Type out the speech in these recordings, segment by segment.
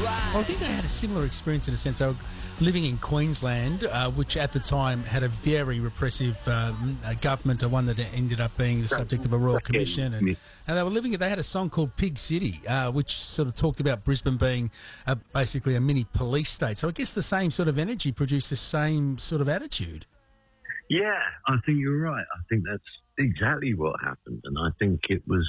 Well, I think they had a similar experience in a sense. They were living in Queensland, which at the time had a very repressive government, one that ended up being the subject of a royal commission. And they were living. They had a song called Pig City, which sort of talked about Brisbane being basically a mini police state. So I guess the same sort of energy produced the same sort of attitude. Yeah, I think you're right. I think that's exactly what happened. And I think it was,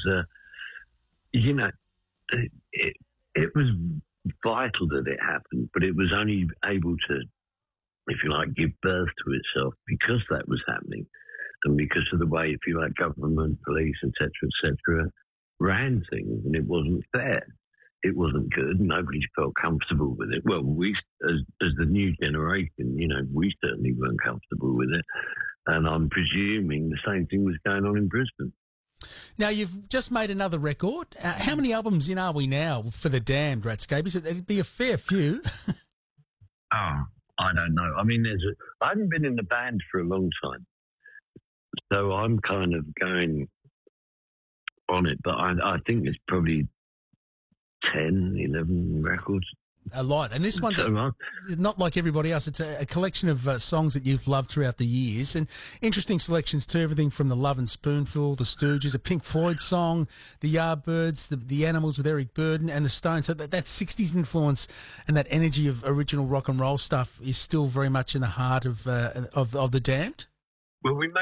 it was vital that it happened, but it was only able to, if you like, give birth to itself because that was happening and because of the way, if you like, government, police, etc., ran things, and it wasn't fair. It wasn't good. Nobody felt comfortable with it. Well, we, as the new generation, we certainly weren't comfortable with it. And I'm presuming the same thing was going on in Brisbane. Now, you've just made another record. How many albums in are we now for The Damned, Ratscape? It'd be a fair few. Oh, I don't know. I mean, I haven't been in the band for a long time. So I'm kind of going on it. But I think it's probably 10, 11 records. A lot. And this one's not like everybody else. It's a collection of songs that you've loved throughout the years, and interesting selections too, everything from The Love and Spoonful, The Stooges, a Pink Floyd song, The Yardbirds, the Animals with Eric Burdon, and The Stones. So that 60s influence and that energy of original rock and roll stuff is still very much in the heart of The Damned. Well, we